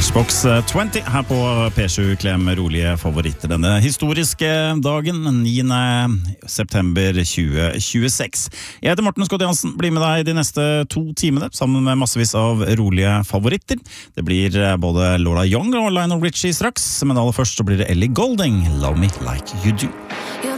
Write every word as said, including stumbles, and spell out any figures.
Matchbox twenty her på P sju Klem rolige favoritter denne historiske dagen niende september tjue tjueseks. Jeg heter Morten Scott Jansen, blir med deg de neste to timene sammen med massevis av rolige favoritter. Det blir både Laura Young og Lionel Richie straks, men aller først så blir det Ellie Goulding, Love Me Like You Do.